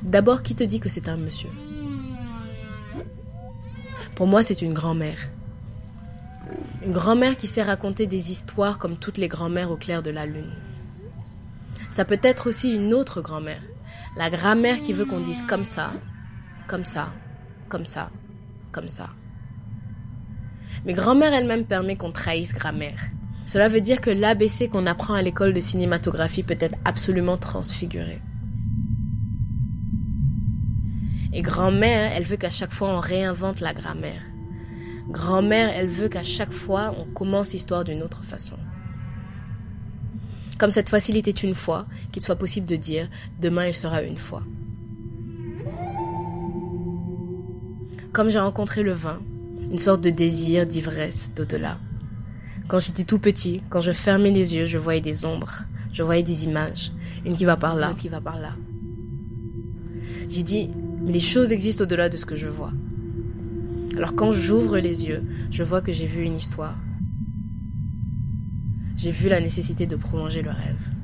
D'abord, qui te dit que c'est un monsieur? Pour moi, c'est une grand-mère. Une grand-mère qui sait raconter des histoires comme toutes les grand-mères au clair de la lune. Ça peut être aussi une autre grand-mère. La grand-mère qui veut qu'on dise comme ça, comme ça, comme ça, comme ça. Mais grand-mère elle-même permet qu'on trahisse grammaire. Cela veut dire que l'ABC qu'on apprend à l'école de cinématographie peut être absolument transfiguré. Et grand-mère, elle veut qu'à chaque fois on réinvente la grammaire. Grand-mère, elle veut qu'à chaque fois on commence l'histoire d'une autre façon. Comme cette fois-ci il était une fois, qu'il soit possible de dire « demain il sera une fois ». Comme j'ai rencontré le vin, une sorte de désir, d'ivresse, d'au-delà. Quand j'étais tout petit, quand je fermais les yeux, je voyais des ombres, je voyais des images, une qui va par là, une qui va par là. J'ai dit, mais les choses existent au-delà de ce que je vois. Alors quand j'ouvre les yeux, je vois que j'ai vu une histoire. J'ai vu la nécessité de prolonger le rêve.